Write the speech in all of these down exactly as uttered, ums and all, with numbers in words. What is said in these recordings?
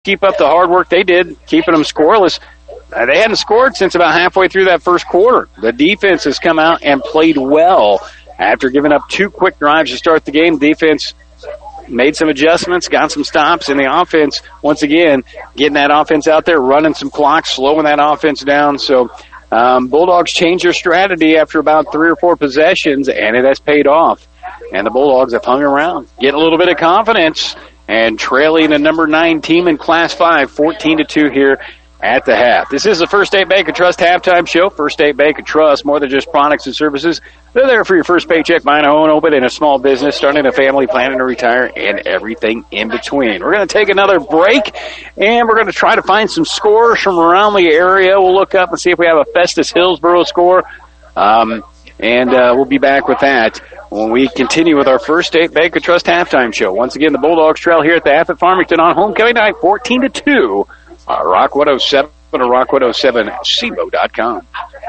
keep up the hard work they did, keeping them scoreless. Uh, they hadn't scored since about halfway through that first quarter. The defense has come out and played well after giving up two quick drives to start the game. Defense made some adjustments, got some stops, and the offense, once again, getting that offense out there, running some clocks, slowing that offense down. So um, Bulldogs changed their strategy after about three or four possessions, and it has paid off. And the Bulldogs have hung around, getting a little bit of confidence, and trailing the number nine team in Class five, fourteen to two here at the half. This is the First State Bank and Trust halftime show. First State Bank and Trust, more than just products and services. They're there for your first paycheck, buying a home, opening a small business, starting a family, planning to retire, and everything in between. We're going to take another break, and we're going to try to find some scores from around the area. We'll look up and see if we have a Festus Hillsboro score, um, and uh, we'll be back with that when we continue with our First State Bank and Trust halftime show. Once again, the Bulldogs trail here at the half at Farmington on homecoming night, fourteen to two. Uh, Rock one oh seven or Rock one oh seven C M O dot com.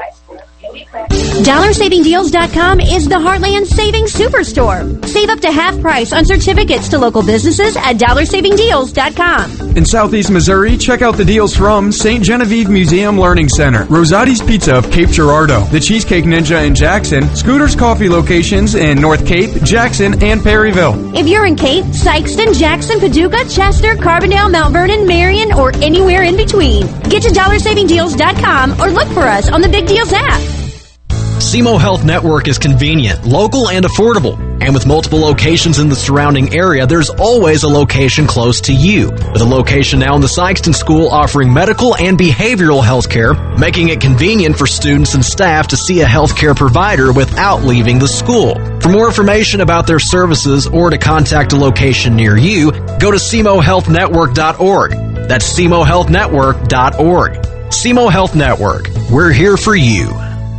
Dollar Saving Deals dot com is the Heartland Savings Superstore. Save up to half price on certificates to local businesses at Dollar Saving Deals dot com. In Southeast Missouri, check out the deals from Saint Genevieve Museum Learning Center, Rosati's Pizza of Cape Girardeau, the Cheesecake Ninja in Jackson, Scooter's Coffee locations in North Cape, Jackson, and Perryville. If you're in Cape, Sykeston, Jackson, Paducah, Chester, Carbondale, Mount Vernon, Marion, or anywhere in between, get to Dollar Saving Deals dot com or look for us on the Big Deals app. S E M O Health Network is convenient, local, and affordable. And with multiple locations in the surrounding area, there's always a location close to you. With a location now in the Sykeston School offering medical and behavioral health care, making it convenient for students and staff to see a health care provider without leaving the school. For more information about their services or to contact a location near you, go to S E M O Health Network dot org. That's S E M O Health Network dot org. S E M O Health Network. We're here for you.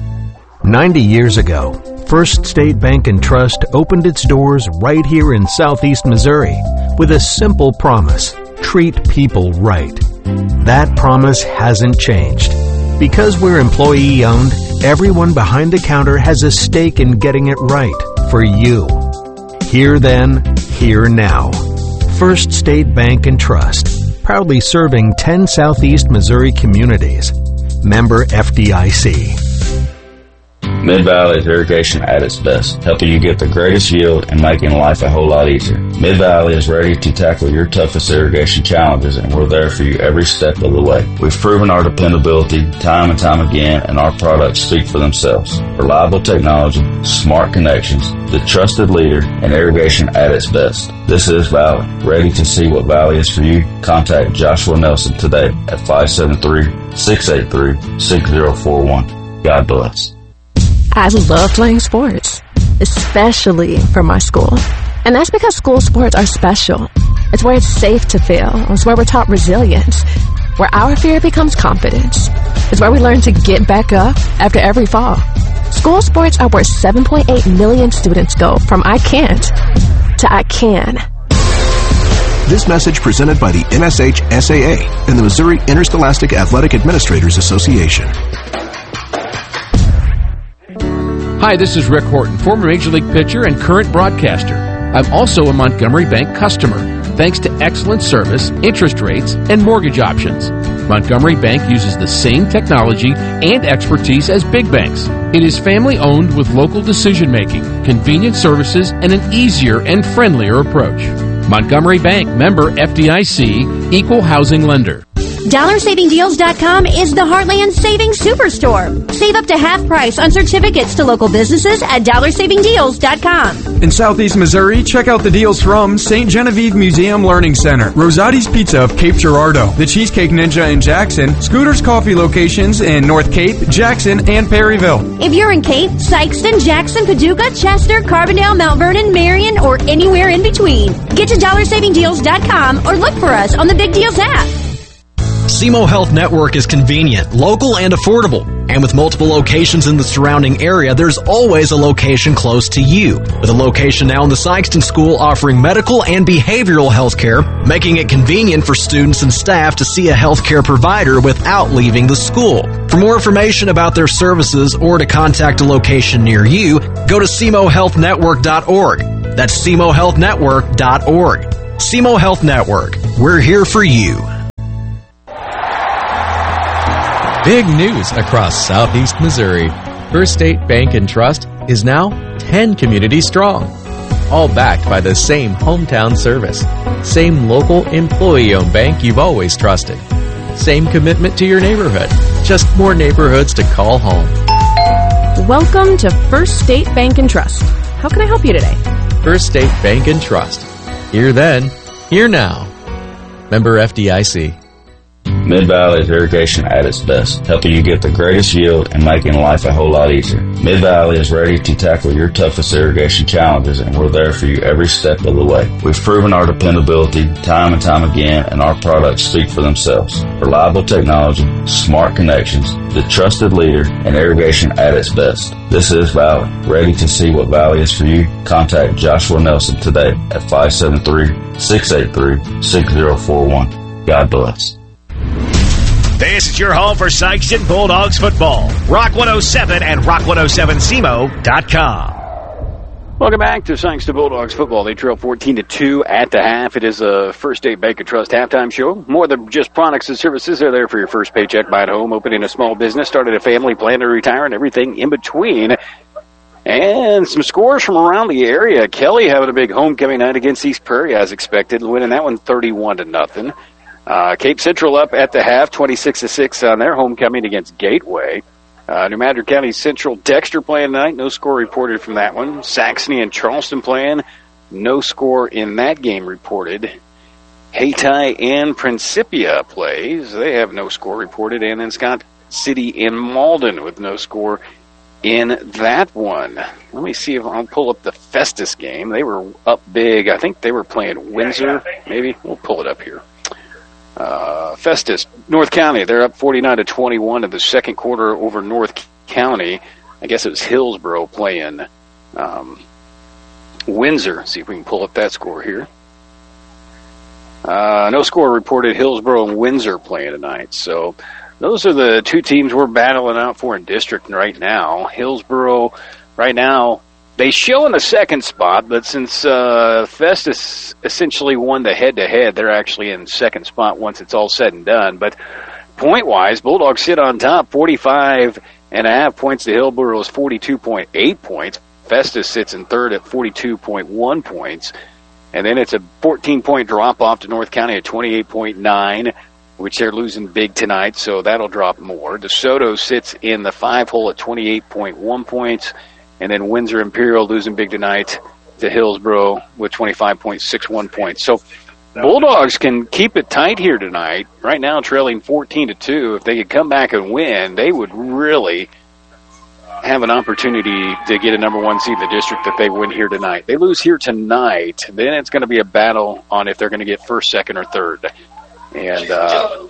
ninety years ago, First State Bank and Trust opened its doors right here in southeast Missouri with a simple promise: treat people right. That promise hasn't changed. Because we're employee-owned, everyone behind the counter has a stake in getting it right for you. Here then, here now. First State Bank and Trust, proudly serving ten southeast Missouri communities. Member F D I C. Mid-Valley is irrigation at its best, helping you get the greatest yield and making life a whole lot easier. Mid-Valley is ready to tackle your toughest irrigation challenges, and we're there for you every step of the way. We've proven our dependability time and time again, and our products speak for themselves. Reliable technology, smart connections, the trusted leader in irrigation at its best. This is Valley. Ready to see what Valley is for you? Contact Joshua Nelson today at five seven three, six eight three, six zero four one. God bless. I love playing sports, especially for my school. And that's because school sports are special. It's where it's safe to fail. It's where we're taught resilience, where our fear becomes confidence. It's where we learn to get back up after every fall. School sports are where seven point eight million students go from I can't to I can. This message presented by the M S H S A A and the Missouri Interscholastic Athletic Administrators Association. Hi, this is Rick Horton, former Major League pitcher and current broadcaster. I'm also a Montgomery Bank customer, thanks to excellent service, interest rates, and mortgage options. Montgomery Bank uses the same technology and expertise as big banks. It is family-owned with local decision-making, convenient services, and an easier and friendlier approach. Montgomery Bank, member F D I C, equal housing lender. Dollar Saving Deals dot com is the Heartland Savings Superstore. Save up to half price on certificates to local businesses at Dollar Saving Deals dot com. In southeast Missouri, check out the deals from Saint Genevieve Museum Learning Center, Rosati's Pizza of Cape Girardeau, the Cheesecake Ninja in Jackson, Scooter's Coffee locations in North Cape, Jackson, and Perryville. If you're in Cape, Sykeston, Jackson, Paducah, Chester, Carbondale, Mount Vernon, Marion, or anywhere in between, get to Dollar Saving Deals dot com or look for us on the Big Deals app. S E M O Health Network is convenient, local, and affordable. And with multiple locations in the surrounding area, there's always a location close to you. With a location now in the Sykeston School offering medical and behavioral health care, making it convenient for students and staff to see a health care provider without leaving the school. For more information about their services or to contact a location near you, go to S E M O Health Network dot org. That's S E M O Health Network dot org. S E M O Health Network. We're here for you. Big news across southeast Missouri. First State Bank and Trust is now ten communities strong. All backed by the same hometown service. Same local employee-owned bank you've always trusted. Same commitment to your neighborhood. Just more neighborhoods to call home. Welcome to First State Bank and Trust. How can I help you today? First State Bank and Trust. Here then, here now. Member F D I C. Mid-Valley is irrigation at its best, helping you get the greatest yield and making life a whole lot easier. Mid-Valley is ready to tackle your toughest irrigation challenges, and we're there for you every step of the way. We've proven our dependability time and time again, and our products speak for themselves. Reliable technology, smart connections, the trusted leader, and irrigation at its best. This is Valley. Ready to see what Valley is for you? Contact Joshua Nelson today at five seven three, six eight three, six zero four one. God bless. This is your home for Sikeston Bulldogs football. Rock one oh seven and rock one oh seven C M O dot com. Welcome back to Sikeston Bulldogs football. They trail fourteen to two at the half. It is a First State Bank and Trust halftime show. More than just products and services. They're there for your first paycheck, buy at home, opening a small business, started a family, plan to retire, and everything in between. And some scores from around the area. Kelly having a big homecoming night against East Prairie as expected, winning that one thirty-one to nothing. Uh, Cape Central up at the half, twenty-six to six on their homecoming against Gateway. Uh, New Madrid County Central Dexter playing tonight. No score reported from that one. Saxony and Charleston playing. No score in that game reported. Hayti and Principia plays. They have no score reported. And then Scott City and Malden with no score in that one. Let me see if I'll pull up the Festus game. They were up big. I think they were playing Windsor. Maybe. We'll pull it up here. Uh, Festus, North County, they're up forty-nine to twenty-one in the second quarter over North County. I guess it was Hillsboro playing um, Windsor. See if we can pull up that score here. Uh, no score reported. Hillsboro and Windsor playing tonight. So those are the two teams we're battling out for in district right now. Hillsboro, right now, they show in the second spot, but since uh, Festus essentially won the head-to-head, they're actually in second spot once it's all said and done. But point-wise, Bulldogs sit on top, forty-five and a half points to Hillsboro's forty-two point eight points. Festus sits in third at forty-two point one points. And then it's a fourteen-point drop-off to North County at twenty-eight point nine, which they're losing big tonight, so that'll drop more. DeSoto sits in the five hole at twenty-eight point one points. And then Windsor Imperial losing big tonight to Hillsboro with twenty-five point six one points. So Bulldogs can keep it tight here tonight. Right now trailing fourteen to two. If they could come back and win, they would really have an opportunity to get a number one seed in the district if they win here tonight. They lose here tonight, then it's going to be a battle on if they're going to get first, second, or third. And uh,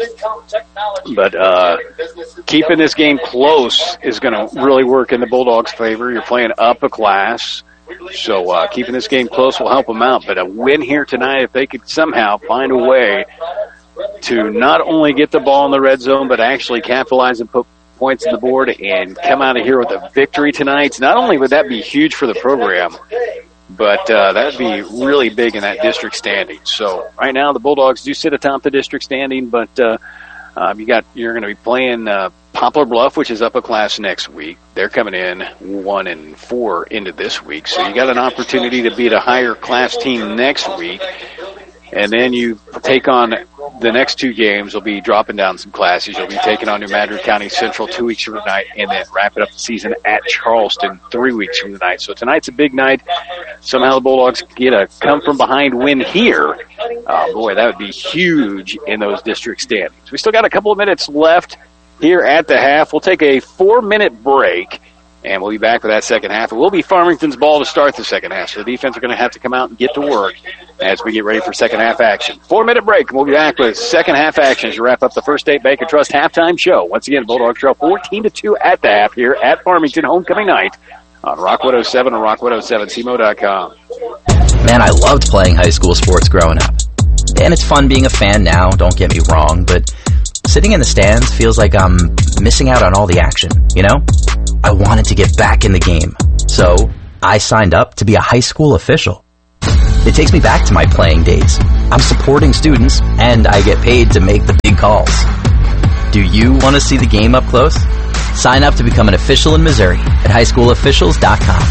but uh, keeping this game close is going to really work in the Bulldogs' favor. You're playing up a class, so uh, keeping this game close will help them out. But a win here tonight, if they could somehow find a way to not only get the ball in the red zone, but actually capitalize and put points on the board and come out of here with a victory tonight, not only would that be huge for the program, but uh, that would be really big in that district standing. So right now the Bulldogs do sit atop the district standing, but uh, uh, you got you're going to be playing uh, Poplar Bluff, which is up a class next week. They're coming in one and four into this week, so you got an opportunity to beat a higher class team next week. And then you take on the next two games. Will be dropping down some classes. You'll be taking on New Madrid County Central two weeks from tonight, and then wrapping up the season at Charleston three weeks from tonight. So tonight's a big night. Somehow the Bulldogs get a come-from-behind win here. Oh, boy, that would be huge in those district standings. We still got a couple of minutes left here at the half. We'll take a four-minute break, and we'll be back for that second half. It will be Farmington's ball to start the second half, so the defense are going to have to come out and get to work as we get ready for second half action. Four-minute break, and we'll be back with second half action as you wrap up the First State Bank and Trust halftime show. Once again, Bulldogs trail fourteen to two at the half here at Farmington homecoming night on Rock one oh seven and rock one oh seven C M O dot com. Man, I loved playing high school sports growing up. And it's fun being a fan now, don't get me wrong, but sitting in the stands feels like I'm missing out on all the action, you know? I wanted to get back in the game, so I signed up to be a high school official. It takes me back to my playing days. I'm supporting students, and I get paid to make the big calls. Do you want to see the game up close? Sign up to become an official in Missouri at high school officials dot com.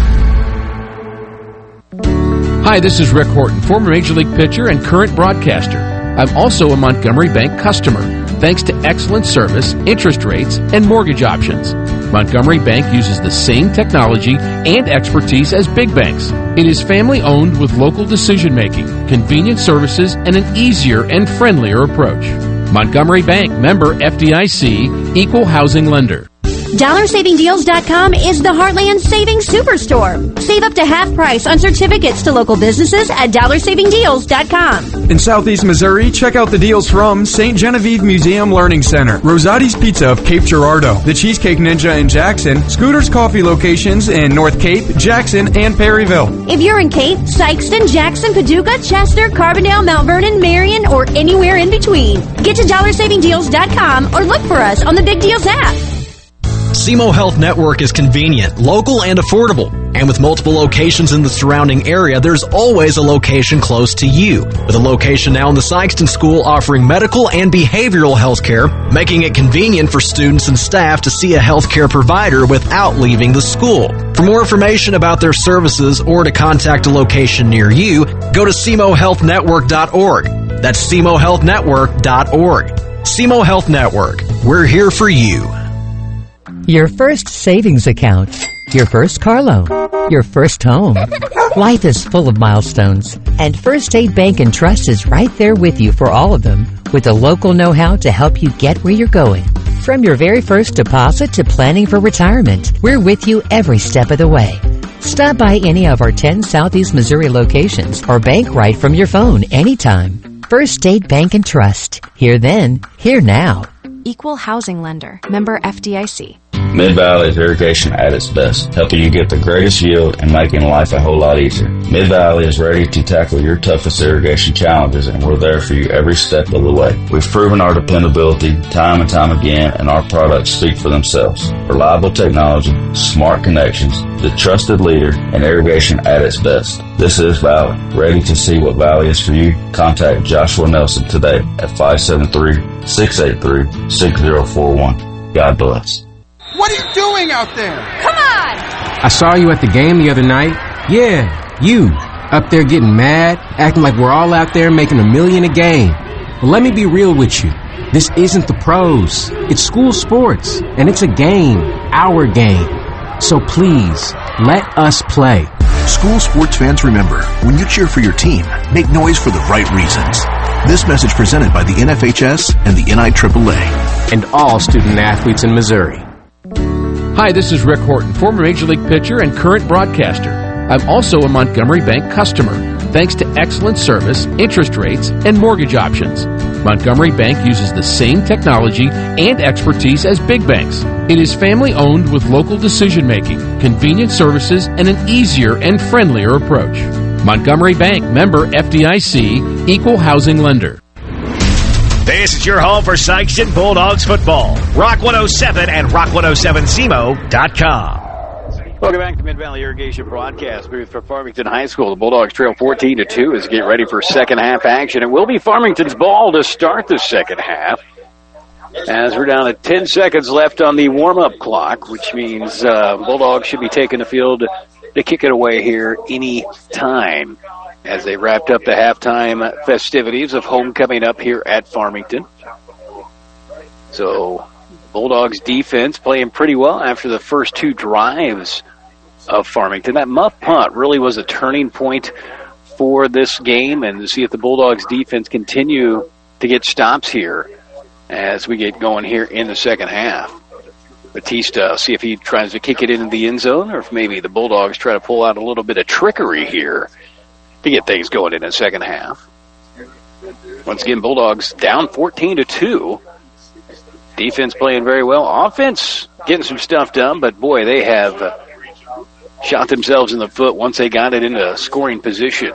Hi, this is Rick Horton, former Major League pitcher and current broadcaster. I'm also a Montgomery Bank customer, thanks to excellent service, interest rates, and mortgage options. Montgomery Bank uses the same technology and expertise as big banks. It is family-owned with local decision-making, convenient services, and an easier and friendlier approach. Montgomery Bank, member F D I C, equal housing lender. dollar saving deals dot com is the Heartland Savings Superstore. Save up to half price on certificates to local businesses at dollar saving deals dot com. In Southeast Missouri, check out the deals from Saint Genevieve Museum Learning Center, Rosati's Pizza of Cape Girardeau, the Cheesecake Ninja in Jackson, Scooter's Coffee locations in North Cape, Jackson, and Perryville. If you're in Cape, Sykeston, Jackson, Paducah, Chester, Carbondale, Mount Vernon, Marion, or anywhere in between, get to dollar saving deals dot com or look for us on the Big Deals app. S E M O Health Network is convenient, local, and affordable. And with multiple locations in the surrounding area, there's always a location close to you. With a location now in the Sykeston School offering medical and behavioral health care, making it convenient for students and staff to see a healthcare provider without leaving the school. For more information about their services or to contact a location near you, go to S E M O health network dot org. That's S E M O health network dot org. S E M O Health Network. We're here for you. Your first savings account, your first car loan, your first home. Life is full of milestones, and First State Bank and Trust is right there with you for all of them, with the local know-how to help you get where you're going. From your very first deposit to planning for retirement, we're with you every step of the way. Stop by any of our ten Southeast Missouri locations or bank right from your phone anytime. First State Bank and Trust. Here then, here now. Equal housing lender. Member F D I C. Mid-Valley is irrigation at its best, helping you get the greatest yield and making life a whole lot easier. Mid-Valley is ready to tackle your toughest irrigation challenges, and we're there for you every step of the way. We've proven our dependability time and time again, and our products speak for themselves. Reliable technology, smart connections, the trusted leader, and irrigation at its best. This is Valley. Ready to see what Valley is for you? Contact Joshua Nelson today at five seven three, six eight three, six zero four one. God bless. What are you doing out there? Come on! I saw you at the game the other night. Yeah, you. Up there getting mad, acting like we're all out there making a million a game. Well, let me be real with you. This isn't the pros. It's school sports, and it's a game. Our game. So please, let us play. School sports fans, remember, when you cheer for your team, make noise for the right reasons. This message presented by the N F H S and the N I triple A. And all student athletes in Missouri. Hi, this is Rick Horton, former Major League pitcher and current broadcaster. I'm also a Montgomery Bank customer, thanks to excellent service, interest rates, and mortgage options. Montgomery Bank uses the same technology and expertise as big banks. It is family-owned with local decision-making, convenient services, and an easier and friendlier approach. Montgomery Bank, member F D I C, equal housing lender. This is your home for Sykeston Bulldogs football. Rock one oh seven and rock one oh seven S E M O dot com. Welcome back to Mid-Valley Irrigation Broadcast booth for Farmington High School. The Bulldogs trail fourteen to two as they get ready for second half action. It will be Farmington's ball to start the second half, as we're down to ten seconds left on the warm-up clock, which means uh, Bulldogs should be taking the field to kick it away here any time, as they wrapped up the halftime festivities of homecoming up here at Farmington. So Bulldogs defense playing pretty well after the first two drives of Farmington. That muff punt really was a turning point for this game, and to see if the Bulldogs defense continue to get stops here as we get going here in the second half. Batista, see if he tries to kick it into the end zone, or if maybe the Bulldogs try to pull out a little bit of trickery here to get things going in the second half. Once again, Bulldogs down fourteen to two. Defense playing very well. Offense getting some stuff done, but boy, they have uh, shot themselves in the foot once they got it into scoring position.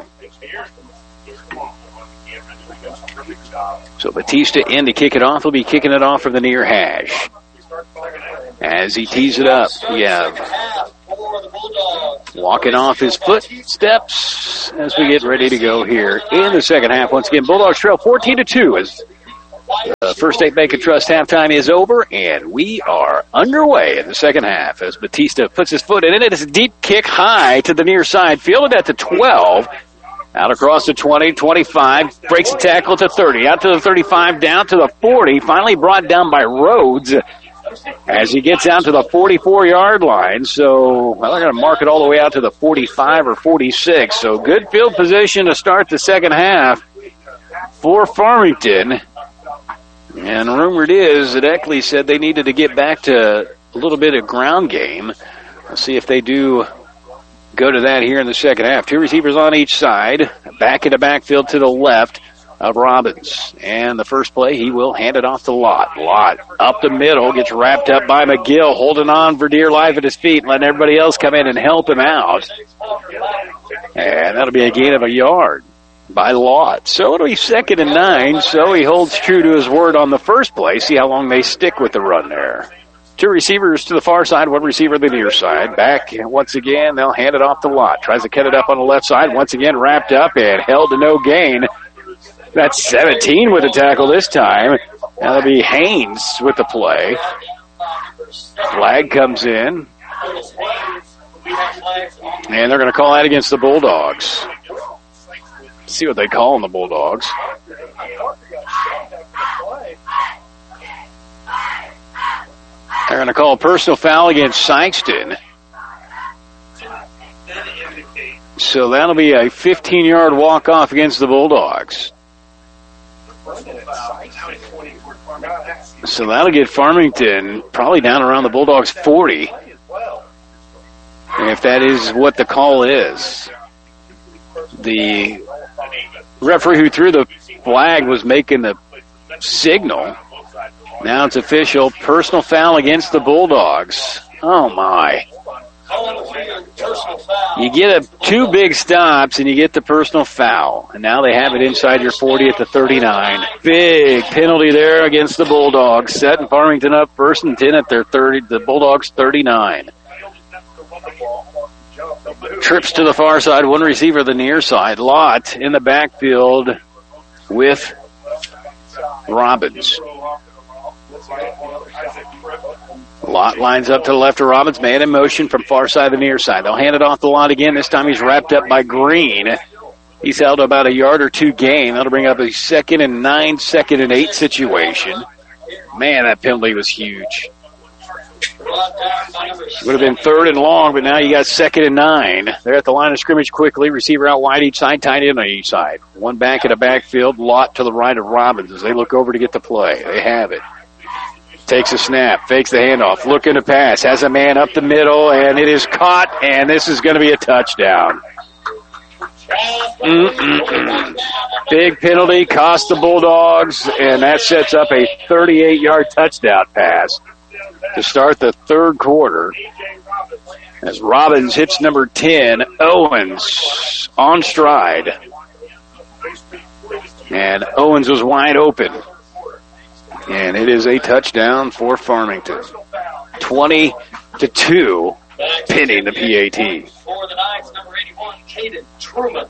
So Batista in to kick it off. He'll be kicking it off from the near hash. As he tees it up, we have walking off his footsteps as we get ready to go here in the second half. Once again, Bulldogs trail fourteen to two as the First State Bank and Trust halftime is over, and we are underway in the second half as Batista puts his foot in it. It's a deep kick high to the near side, fielded at the twelve. Out across the twenty, twenty-five, breaks the tackle to thirty, out to the thirty-five, down to the forty, finally brought down by Rhodes as he gets out to the forty-four-yard line. So, well, they're going to mark it all the way out to the forty-five or forty-six. So, good field position to start the second half for Farmington. And rumored is that Eckley said they needed to get back to a little bit of ground game. Let's see if they do go to that here in the second half. Two receivers on each side, back in the backfield to the left of Robbins. And the first play, he will hand it off to Lott. Lott up the middle, gets wrapped up by McGill, holding on for dear life at his feet, letting everybody else come in and help him out. And that'll be a gain of a yard by Lott. So it'll be second and nine, so he holds true to his word on the first play. See how long they stick with the run there. Two receivers to the far side, one receiver to the near side. Back once again, they'll hand it off to Lott. Tries to cut it up on the left side. Once again, wrapped up and held to no gain. That's seventeen with the tackle this time. That'll be Haynes with the play. Flag comes in. And they're going to call that against the Bulldogs. See what they call on the Bulldogs. They're going to call a personal foul against Sykeston. So that'll be a fifteen-yard walk-off against the Bulldogs. So that'll get Farmington probably down around the Bulldogs' forty. If that is what the call is. The referee who threw the flag was making the signal. Now it's official. Personal foul against the Bulldogs. Oh, my. You get a, two big stops, and you get the personal foul. And now they have it inside your forty at the thirty-nine. Big penalty there against the Bulldogs. Setting Farmington up first and ten at their thirty. The Bulldogs' thirty-nine. Trips to the far side, one receiver the near side. Lott in the backfield with Robbins. Lott lines up to the left of Robbins. Man in motion from far side to near side. They'll hand it off to Lott again. This time he's wrapped up by Green. He's held about a yard or two gain. That'll bring up a second and nine, second and eight situation. Man, that penalty was huge. Would have been third and long, but now you got second and nine. They're at the line of scrimmage quickly. Receiver out wide each side, tight end on each side. One back in the backfield, Lott to the right of Robbins as they look over to get the play. They have it. Takes a snap, fakes the handoff, looking to pass, has a man up the middle, and it is caught, and this is going to be a touchdown. Mm-mm-mm. Big penalty, cost the Bulldogs, and that sets up a thirty-eight-yard touchdown pass to start the third quarter. As Robbins hits number ten, Owens on stride. And Owens was wide open. And it is a touchdown for Farmington. twenty to two, pinning the P A T. For the Knights, number eighty-one, Caden Truman.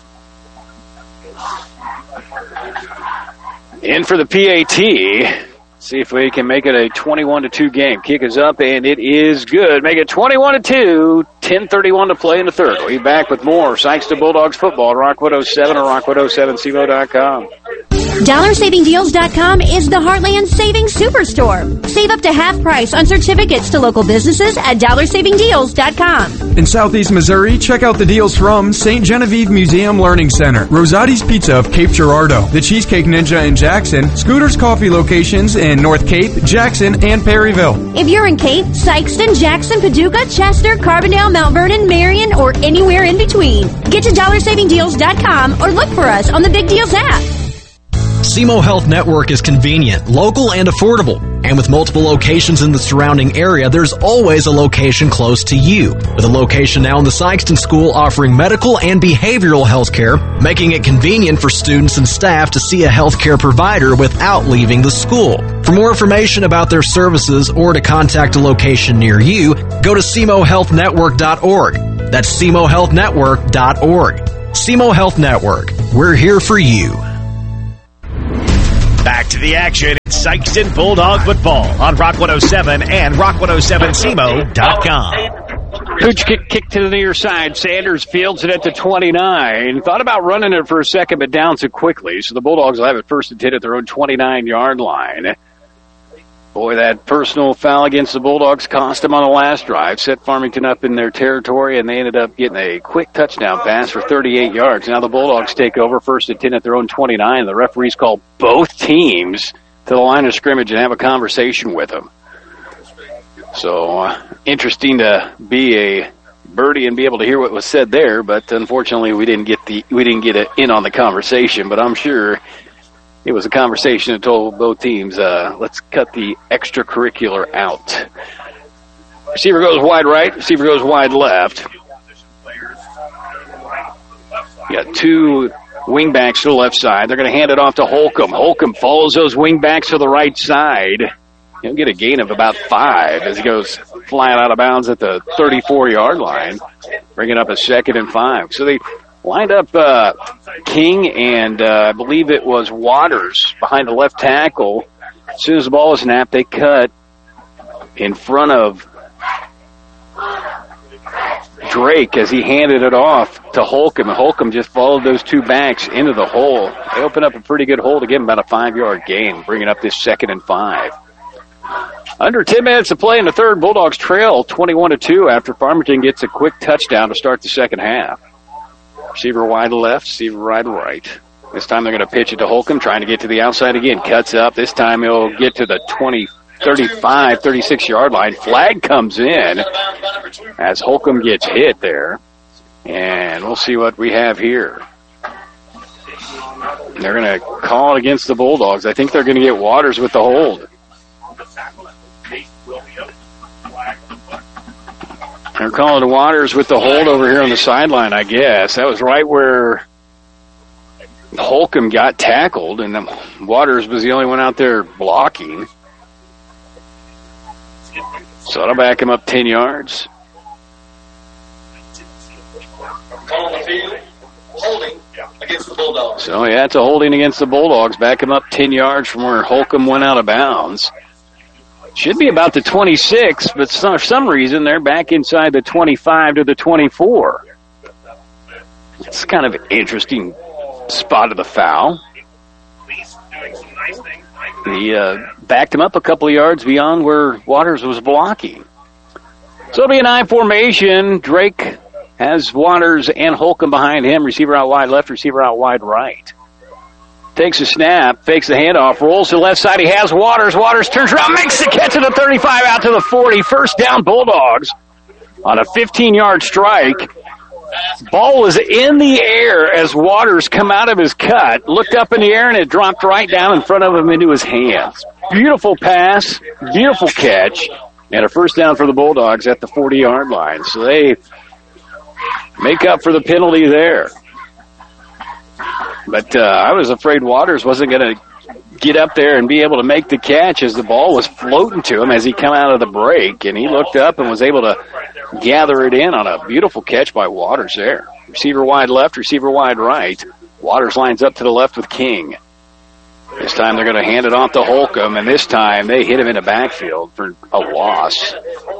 In for the P A T. See if we can make it a twenty-one to two game. Kick is up, and it is good. Make it twenty-one to two. ten thirty-one to play in the third. We'll be back with more Sykeston Bulldogs football at Rock one oh seven or rock one oh seven C M O dot com. dollar saving deals dot com is the Heartland Savings Superstore. Save up to half price on certificates to local businesses at dollar saving deals dot com. In Southeast Missouri, check out the deals from Saint Genevieve Museum Learning Center, Rosati's Pizza of Cape Girardeau, the Cheesecake Ninja in Jackson, Scooter's Coffee locations in North Cape, Jackson, and Perryville. If you're in Cape, Sykeston, Jackson, Paducah, Chester, Carbondale, Mount Vernon, Marion, or anywhere in between, get to dollar saving deals dot com or look for us on the Big Deals app. S E M O Health Network is convenient, local, and affordable. And with multiple locations in the surrounding area, there's always a location close to you. With a location now in the Sykeston School offering medical and behavioral health care, making it convenient for students and staff to see a healthcare provider without leaving the school. For more information about their services or to contact a location near you, go to S E M O health network dot org. That's S E M O health network dot org. S E M O Health Network. We're here for you. Back to the action. It's Sikeston Bulldog football on Rock one oh seven and rock one oh seven C M O dot com. Pooch kick, kick to the near side. Sanders fields it at the twenty-nine. Thought about running it for a second, but down too quickly. So the Bulldogs will have it first and ten at their own twenty-nine-yard line. Boy, that personal foul against the Bulldogs cost them on the last drive. Set Farmington up in their territory, and they ended up getting a quick touchdown pass for thirty-eight yards. Now the Bulldogs take over first and ten at their own twenty-nine. The referees call both teams to the line of scrimmage and have a conversation with them. So, uh, interesting to be a birdie and be able to hear what was said there, but unfortunately we didn't get the we didn't get it in on the conversation. But I'm sure it was a conversation that told both teams, uh, let's cut the extracurricular out. Receiver goes wide right, receiver goes wide left. You got two wingbacks to the left side. They're going to hand it off to Holcomb. Holcomb follows those wingbacks to the right side. He'll get a gain of about five as he goes flying out of bounds at the thirty-four-yard line, bringing up a second and five. So they lined up uh, King and uh, I believe it was Waters behind the left tackle. As soon as the ball was snapped, they cut in front of Drake as he handed it off to Holcomb. And Holcomb just followed those two backs into the hole. They opened up a pretty good hole to give him about a five-yard gain, bringing up this second and five. Under ten minutes to play in the third. Bulldogs trail twenty-one to two after Farmington gets a quick touchdown to start the second half. Receiver wide left, receiver wide right. This time they're going to pitch it to Holcomb, trying to get to the outside again. Cuts up. This time he'll get to the twenty, thirty-five, thirty-six-yard line. Flag comes in as Holcomb gets hit there. And we'll see what we have here. They're going to call it against the Bulldogs. I think they're going to get Waters with the hold. They're calling the Waters with the hold over here on the sideline, I guess. That was right where Holcomb got tackled, and Waters was the only one out there blocking. So that'll back him up ten yards. Holding against the Bulldogs. So, yeah, it's a holding against the Bulldogs. Back him up ten yards from where Holcomb went out of bounds. Should be about the twenty-six, but for some reason they're back inside the twenty-five to the twenty-four. It's kind of an interesting spot of the foul. He uh, backed him up a couple of yards beyond where Waters was blocking. So it'll be an I formation. Drake has Waters and Holcomb behind him. Receiver out wide left, receiver out wide right. Takes a snap, fakes the handoff, rolls to the left side. He has Waters. Waters turns around, makes the catch at the thirty-five out to the forty. First down, Bulldogs on a fifteen-yard strike. Ball was in the air as Waters come out of his cut, looked up in the air, and it dropped right down in front of him into his hands. Beautiful pass, beautiful catch, and a first down for the Bulldogs at the forty-yard line. So they make up for the penalty there. But uh, I was afraid Waters wasn't going to get up there and be able to make the catch as the ball was floating to him as he come out of the break. And he looked up and was able to gather it in on a beautiful catch by Waters there. Receiver wide left, receiver wide right. Waters lines up to the left with King. This time they're going to hand it off to Holcomb, and this time they hit him in the backfield for a loss.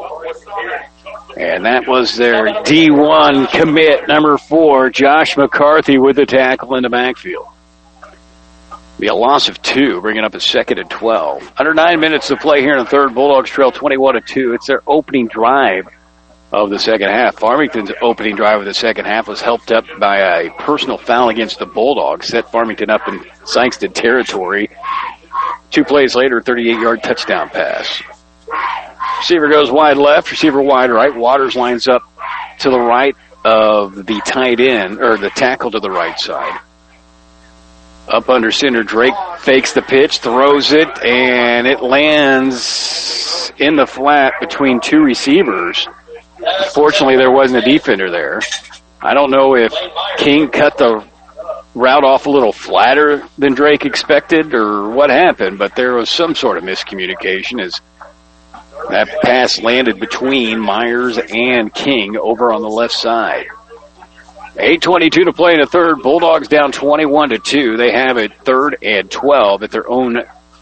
And that was their D one commit, number four, Josh McCarthy with the tackle in the backfield. Be a loss of two, bringing up a second and twelve. Under nine minutes to play here in the third. Bulldogs trail twenty-one to two. It's their opening drive of the second half. Farmington's opening drive of the second half was helped up by a personal foul against the Bulldogs. Set Farmington up in Sikeston territory. Two plays later, thirty-eight-yard touchdown pass. Receiver goes wide left, receiver wide right. Waters lines up to the right of the tight end, or the tackle to the right side. Up under center, Drake fakes the pitch, throws it, and it lands in the flat between two receivers. Fortunately, there wasn't a defender there. I don't know if King cut the route off a little flatter than Drake expected or what happened, but there was some sort of miscommunication as that pass landed between Myers and King over on the left side. eight twenty-two to play in the third. Bulldogs down twenty-one to two. They have it third and twelve at their own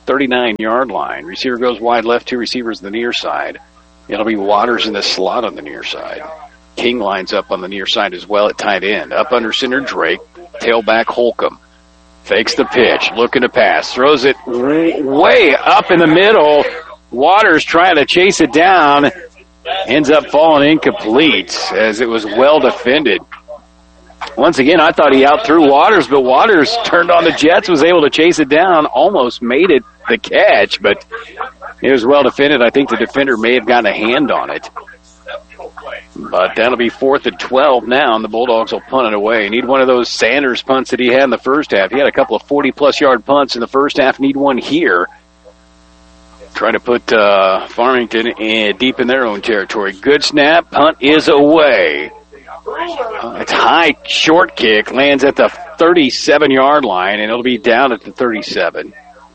thirty-nine-yard line. Receiver goes wide left, two receivers the near side. It'll be Waters in the slot on the near side. King lines up on the near side as well at tight end. Up under center, Drake. Tailback, Holcomb. Fakes the pitch, looking to pass. Throws it way up in the middle. Waters trying to chase it down. Ends up falling incomplete as it was well defended. Once again, I thought he out-threw Waters, but Waters turned on the jets, was able to chase it down, almost made it the catch, but it was well defended. I think the defender may have gotten a hand on it. But that'll be fourth and twelve now, and the Bulldogs will punt it away. Need one of those Sanders punts that he had in the first half. He had a couple of forty-plus yard punts in the first half. Need one here. Trying to put uh, Farmington in, deep in their own territory. Good snap. Punt is away. Uh, it's high, short kick. Lands at the thirty-seven-yard line, and it'll be down at the thirty-seven.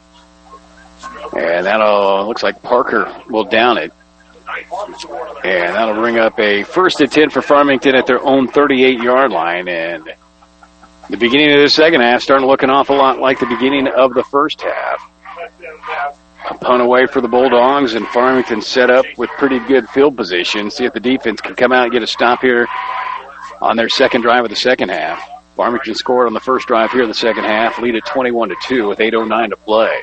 And that'll, looks like Parker will down it. And that'll bring up a first and ten for Farmington at their own thirty-eight-yard line. And the beginning of the second half starting to look an awful lot like the beginning of the first half. A punt away for the Bulldogs, and Farmington set up with pretty good field position. See if the defense can come out and get a stop here on their second drive of the second half. Farmington scored on the first drive here of the second half, lead at twenty-one to two with eight oh nine to play.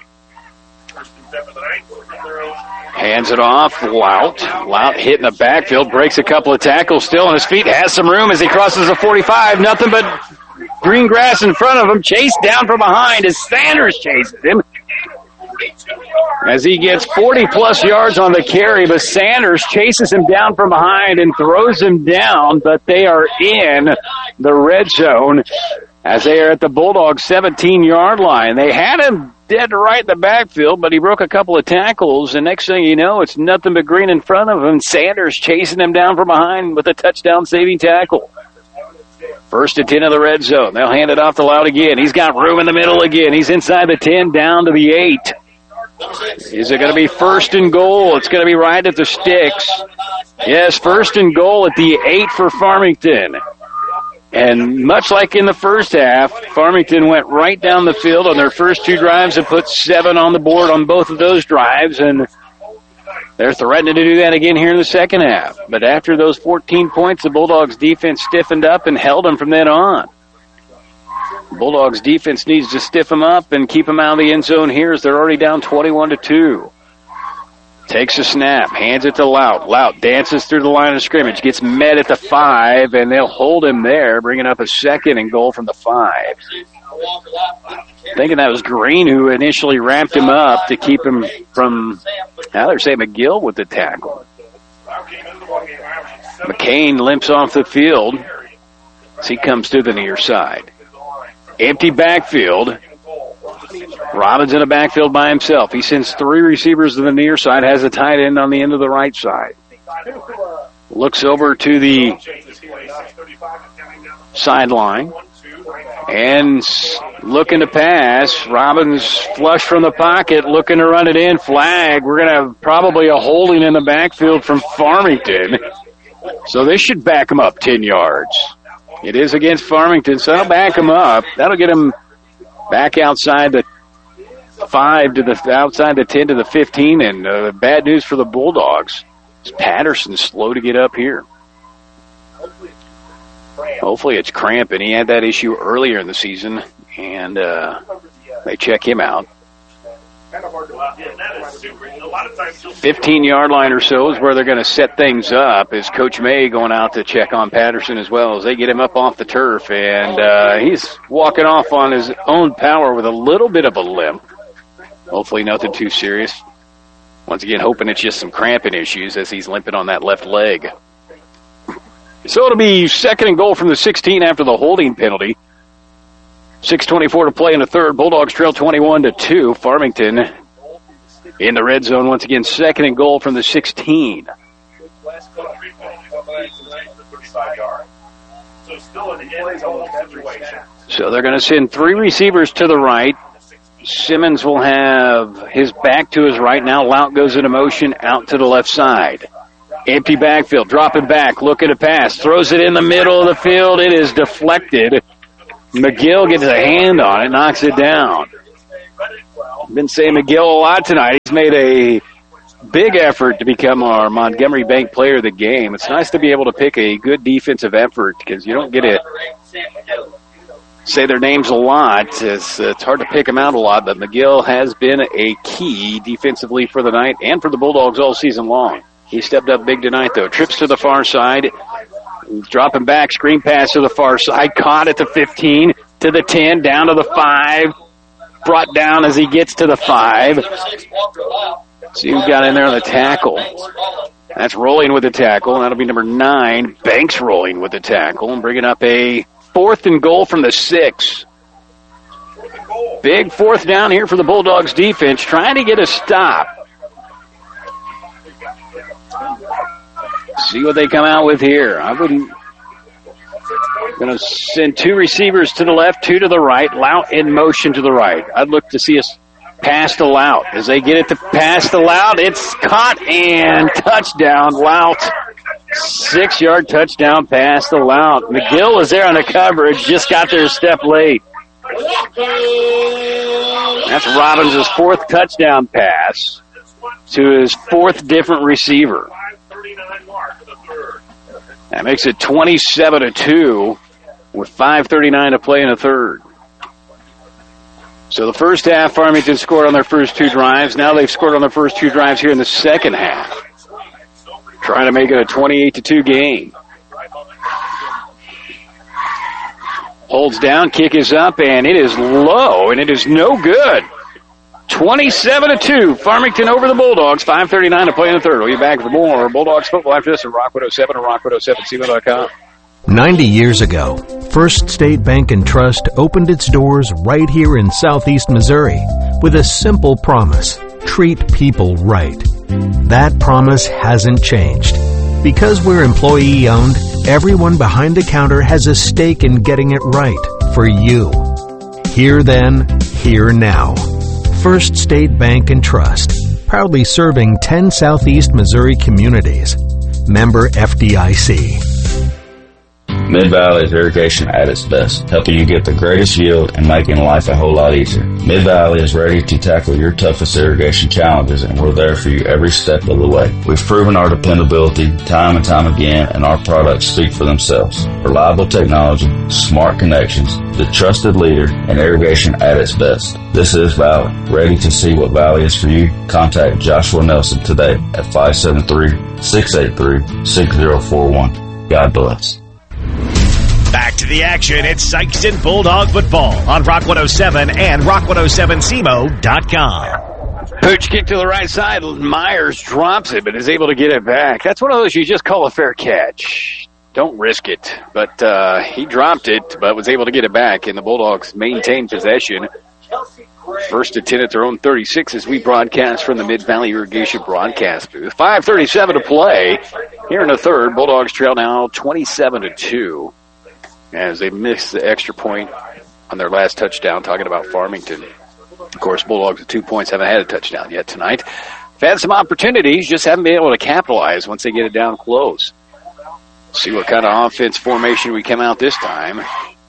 Hands it off. Lout. Lout hitting the backfield. Breaks a couple of tackles still on his feet. Has some room as he crosses the forty-five. Nothing but green grass in front of him. Chased down from behind as Sanders chases him. As he gets forty-plus yards on the carry, but Sanders chases him down from behind and throws him down, but they are in the red zone as they are at the Bulldogs' seventeen-yard line. They had him dead right in the backfield, but he broke a couple of tackles, and next thing you know, it's nothing but green in front of him. Sanders chasing him down from behind with a touchdown-saving tackle. First and ten of the red zone. They'll hand it off to Loud again. He's got room in the middle again. He's inside the ten, down to the eight. Is it going to be first and goal? It's going to be right at the sticks. Yes, first and goal at the eight for Farmington. And much like in the first half, Farmington went right down the field on their first two drives and put seven on the board on both of those drives, and they're threatening to do that again here in the second half. But after those fourteen points, the Bulldogs defense stiffened up and held them from then on. Bulldogs defense needs to stiff them up and keep them out of the end zone here as they're already down twenty-one to two. Takes a snap, hands it to Lout. Lout dances through the line of scrimmage, gets met at the five, and they'll hold him there, bringing up a second and goal from the five. Thinking that was Green who initially ramped him up to keep him from, now they're saying McGill with the tackle. McCain limps off the field as he comes to the near side. Empty backfield. Robbins in the backfield by himself. He sends three receivers to the near side, has a tight end on the end of the right side. Looks over to the sideline and looking to pass. Robbins flush from the pocket, looking to run it in. Flag. We're going to have probably a holding in the backfield from Farmington. So this should back him up ten yards. It is against Farmington, so that'll back him up. That'll get him back outside the five to the outside the ten to the fifteen, and uh, bad news for the Bulldogs. Patterson's slow to get up here. Hopefully it's cramping. He had that issue earlier in the season, and uh, they check him out. fifteen-yard line or so is where they're going to set things up. Is Coach May going out to check on Patterson as well as they get him up off the turf, and uh, he's walking off on his own power with a little bit of a limp. Hopefully nothing too serious. Once again, hoping it's just some cramping issues as he's limping on that left leg. So it'll be second and goal from the sixteen after the holding penalty. six twenty-four to play in the third. Bulldogs trail twenty-one to two. Farmington in the red zone once again. Second and goal from the sixteen. So they're going to send three receivers to the right. Simmons will have his back to his right now. Lout goes into motion out to the left side. Empty backfield, dropping back, looking to pass, throws it in the middle of the field. It is deflected. McGill gets a hand on it, knocks it down. Been saying McGill a lot tonight. He's made a big effort to become our Montgomery Bank Player of the Game. It's nice to be able to pick a good defensive effort because you don't get to say their names a lot. It's, it's hard to pick them out a lot, but McGill has been a key defensively for the night and for the Bulldogs all season long. He stepped up big tonight, though. Trips to the far side. Dropping back, screen pass to the far side. Caught at the fifteen, to the ten, down to the five. Brought down as he gets to the five. See who got in there on the tackle. That's Rolling with the tackle. That'll be number nine. Banks rolling with the tackle and bringing up a fourth and goal from the six. Big fourth down here for the Bulldogs defense, trying to get a stop. See what they come out with here. I wouldn't. Going to send two receivers to the left, two to the right. Lout in motion to the right. I'd look to see us pass to Lout. As they get it to pass to Lout, it's caught and touchdown. Lout. Six-yard touchdown pass to Lout. McGill is there on the coverage, just got there a step late. That's Robbins' fourth touchdown pass to his fourth different receiver. That makes it twenty-seven to two with five thirty-nine to play in the third. So the first half, Farmington scored on their first two drives. Now they've scored on their first two drives here in the second half. Trying to make it a twenty-eight to two game. Holds down, kick is up, and it is low, and it is no good. twenty-seven to two, Farmington over the Bulldogs. five thirty-nine to play in the third. We'll be back for more Bulldogs football after this at Rock one oh seven and rock one oh seven C M O dot com. ninety years ago, First State Bank and Trust opened its doors right here in southeast Missouri with a simple promise: treat people right. That promise hasn't changed. Because we're employee-owned, everyone behind the counter has a stake in getting it right for you. Here then, here now. First State Bank and Trust, proudly serving ten Southeast Missouri communities. Member F D I C. Mid-Valley's irrigation at its best, helping you get the greatest yield and making life a whole lot easier. Mid-Valley is ready to tackle your toughest irrigation challenges, and we're there for you every step of the way. We've proven our dependability time and time again, and our products speak for themselves. Reliable technology, smart connections, the trusted leader in irrigation at its best. This is Valley. Ready to see what Valley is for you? Contact Joshua Nelson today at five seven three, six eight three, six zero four one. God bless. Back to the action. It's Sikeston Bulldog football on Rock one oh seven and rock one oh seven C M O dot com. Pooch kick to the right side. Myers drops it, but is able to get it back. That's one of those you just call a fair catch. Don't risk it. But uh, he dropped it, but was able to get it back, and the Bulldogs maintained possession. First to ten at their own thirty-six as we broadcast from the Mid-Valley Irrigation broadcast booth. five thirty-seven to play here in the third. Bulldogs trail now twenty-seven to two. As they missed the extra point on their last touchdown, talking about Farmington. Of course, Bulldogs with two points haven't had a touchdown yet tonight. They've had some opportunities, just haven't been able to capitalize once they get it down close. See what kind of offense formation we come out this time.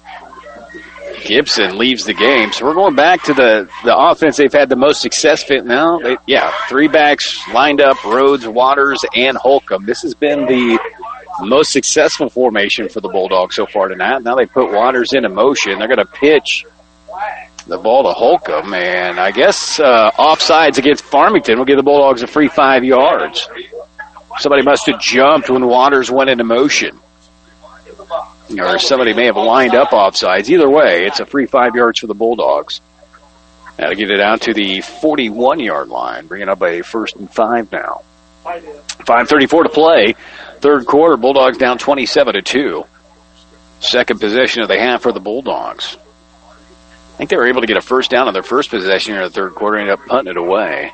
Gibson leaves the game, so we're going back to the, the offense they've had the most success fit now. They, yeah, three backs lined up, Rhodes, Waters, and Holcomb. This has been the most successful formation for the Bulldogs so far tonight. Now they put Waters into motion. They're going to pitch the ball to Holcomb, and I guess uh, offsides against Farmington will give the Bulldogs a free five yards. Somebody must have jumped when Waters went into motion. Or somebody may have lined up offsides. Either way, it's a free five yards for the Bulldogs. That'll get it out to the forty-one-yard line, bringing up a first and five now. five thirty-four to play. Third quarter, Bulldogs down twenty-seven to two. Second possession of the half for the Bulldogs. I think they were able to get a first down on their first possession here in the third quarter, ended up punting it away.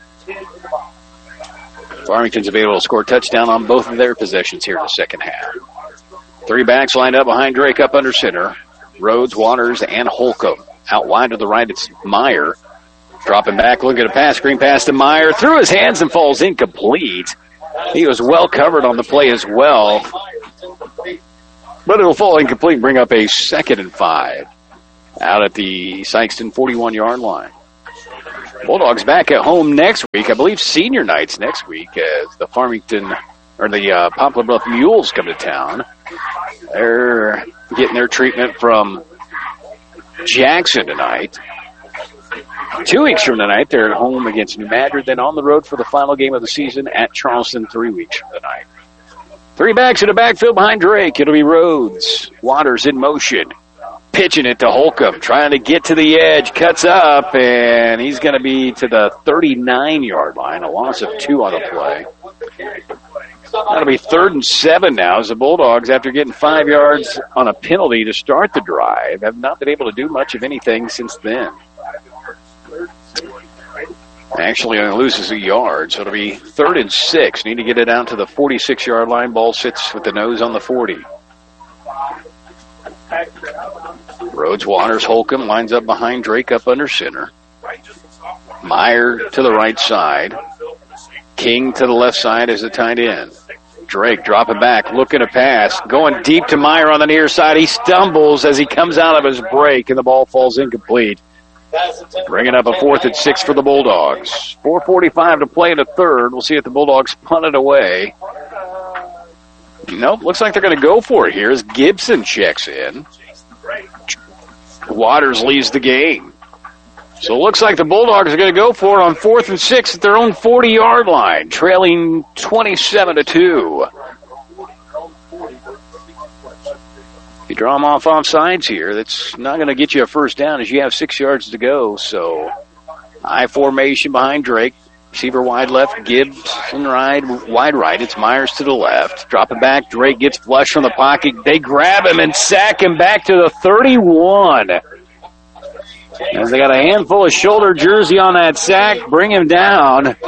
Farmington's been able to score a touchdown on both of their possessions here in the second half. Three backs lined up behind Drake up under center. Rhodes, Waters, and Holcomb. Out wide to the right, it's Meyer. Dropping back, looking at a pass, screen pass to Meyer. Through his hands and falls incomplete. He was well covered on the play as well. But it'll fall incomplete and bring up a second and five out at the Sikeston forty-one-yard line. Bulldogs back at home next week. I believe senior night's next week as the Farmington, or the uh, Poplar Bluff Mules come to town. They're getting their treatment from Jackson tonight. Two weeks from tonight, they're at home against New Madrid, then on the road for the final game of the season at Charleston three weeks from tonight. Three backs in the backfield behind Drake. It'll be Rhodes. Waters in motion. Pitching it to Holcomb. Trying to get to the edge. Cuts up, and he's going to be to the thirty-nine-yard line. A loss of two on the play. That'll be third and seven now as the Bulldogs, after getting five yards on a penalty to start the drive, have not been able to do much of anything since then. Actually, only loses a yard, so it'll be third and six. Need to get it down to the forty-six-yard line. Ball sits with the nose on the forty. Rhodes, Waters, Holcomb lines up behind Drake up under center. Meyer to the right side. King to the left side as the tight end. Drake dropping back, looking to pass, going deep to Meyer on the near side. He stumbles as he comes out of his break, and the ball falls incomplete. Bringing up a fourth and six for the Bulldogs. four forty-five to play in the third. We'll see if the Bulldogs punt it away. Nope, looks like they're going to go for it here as Gibson checks in. Waters leads the game. So it looks like the Bulldogs are going to go for it on fourth and six at their own forty-yard line, trailing twenty-seven to two. If you draw them off offsides here, that's not going to get you a first down as you have six yards to go. So I formation behind Drake. Receiver wide left, Gibbs and ride, wide right. It's Myers to the left. Dropping back, Drake gets flush from the pocket. They grab him and sack him back to the thirty-one. As they got a handful of shoulder jersey on that sack, bring him down.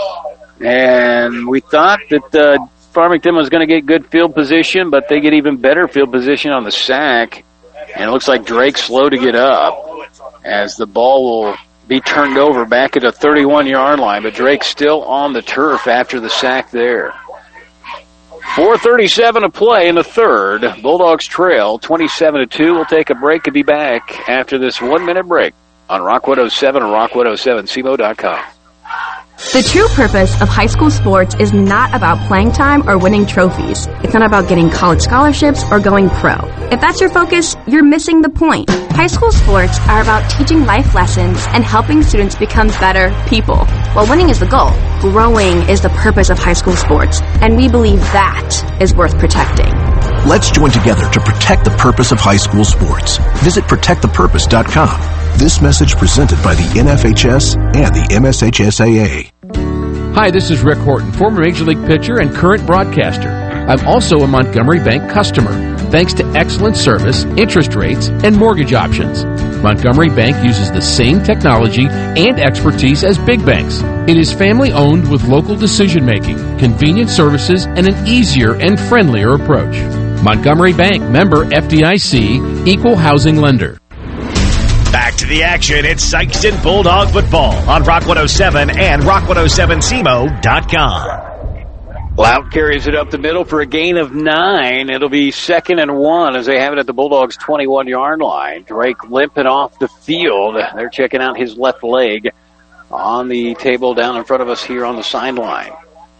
And we thought that uh, Farmington was going to get good field position, but they get even better field position on the sack. And it looks like Drake's slow to get up as the ball will be turned over back at the thirty-one-yard line, but Drake's still on the turf after the sack there. four thirty-seven to play in the third. Bulldogs trail twenty-seven to two. We'll take a break and be back after this one-minute break on Rock one oh seven and Rock one oh seven C M O dot com. The true purpose of high school sports is not about playing time or winning trophies. It's not about getting college scholarships or going pro. If that's your focus, you're missing the point. High school sports are about teaching life lessons and helping students become better people. While winning is the goal, growing is the purpose of high school sports, and we believe that is worth protecting. Let's join together to protect the purpose of high school sports. Visit protect the purpose dot com. This message presented by the N F H S and the M S H S A A. Hi, this is Rick Horton, former Major League pitcher and current broadcaster. I'm also a Montgomery Bank customer, thanks to excellent service, interest rates, and mortgage options. Montgomery Bank uses the same technology and expertise as big banks. It is family-owned with local decision-making, convenient services, and an easier and friendlier approach. Montgomery Bank, member F D I C, equal housing lender. Back to the action. It's Sikeston Bulldog football on Rock one oh seven and Rock one oh seven C M O dot com. Loud carries it up the middle for a gain of nine. It'll be second and one as they have it at the Bulldogs' twenty-one-yard line. Drake limping off the field. They're checking out his left leg on the table down in front of us here on the sideline.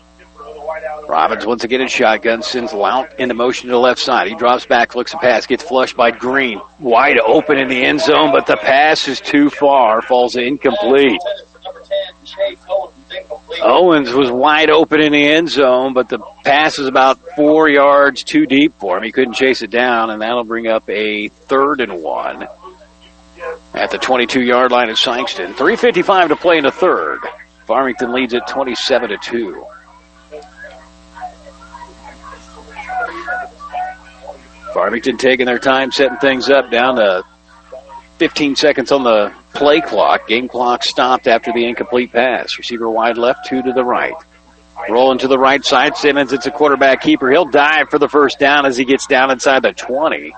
Robbins once again in shotgun, sends Lount into motion to the left side. He drops back, looks a pass, gets flushed by Green. Wide open in the end zone, but the pass is too far, falls incomplete. Owens was wide open in the end zone, but the pass is about four yards too deep for him. He couldn't chase it down, and that'll bring up a third and one at the twenty-two-yard line of Sikeston. three fifty-five to play in the third. Farmington leads it twenty-seven to two. Farmington taking their time, setting things up, down to fifteen seconds on the play clock. Game clock stopped after the incomplete pass. Receiver wide left, two to the right. Rolling to the right side, Simmons, it's a quarterback keeper. He'll dive for the first down as he gets down inside the twenty.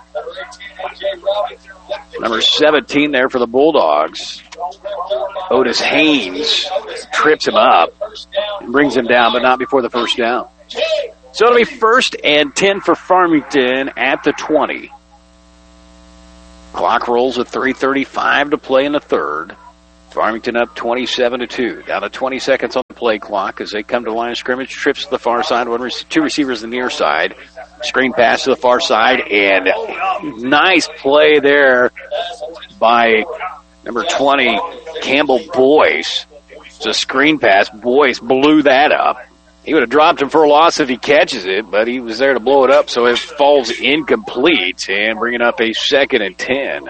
Number seventeen there for the Bulldogs. Otis Haynes trips him up and brings him down, but not before the first down. So it'll be first and ten for Farmington at the twenty. Clock rolls at three thirty-five to play in the third. Farmington up twenty-seven to two. Down to twenty seconds on the play clock as they come to the line of scrimmage. Trips to the far side. One, two receivers on the near side. Screen pass to the far side. And nice play there by number twenty, Campbell Boyce. It's a screen pass. Boyce blew that up. He would have dropped him for a loss if he catches it, but he was there to blow it up, so it falls incomplete. And bringing up a second and ten.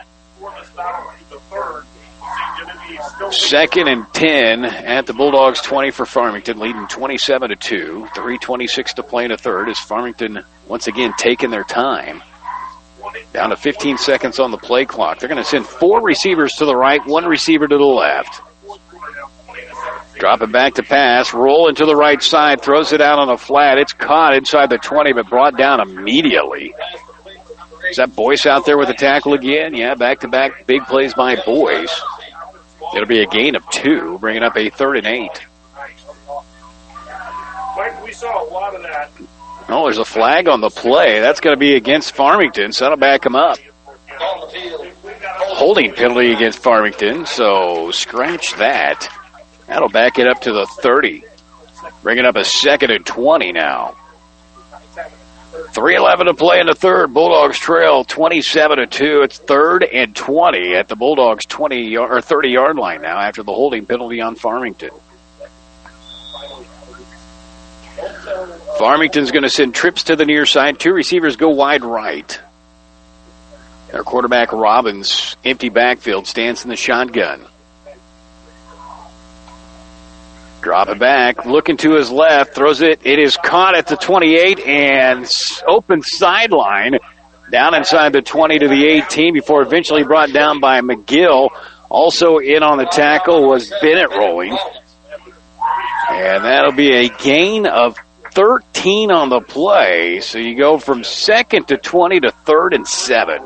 Second and ten at the Bulldogs twenty for Farmington, leading twenty-seven to two. three twenty-six to play in a third as Farmington once again taking their time. Down to fifteen seconds on the play clock. They're going to send four receivers to the right, one receiver to the left. Drop it back to pass, roll into the right side, throws it out on a flat. It's caught inside the twenty, but brought down immediately. Is that Boyce out there with a tackle again? Yeah, back-to-back big plays by Boyce. It'll be a gain of two, bringing up a third and eight. Mike, we saw a lot of that. Oh, there's a flag on the play. That's going to be against Farmington, so that'll back them up. Holding penalty against Farmington, so scratch that. That'll back it up to the thirty. Bringing up a second and twenty now. three eleven to play in the third. Bulldogs trail twenty-seven to two. It's third and twenty at the Bulldogs twenty or thirty-yard line now after the holding penalty on Farmington. Farmington's going to send trips to the near side. Two receivers go wide right. Their quarterback, Robbins, empty backfield, stands in the shotgun. Drop it back, looking to his left, throws it. It is caught at the twenty-eight and open sideline down inside the twenty to the eighteen before eventually brought down by McGill. Also in on the tackle was Bennett rolling. And that'll be a gain of thirteen on the play. So you go from second to twenty to third and seven.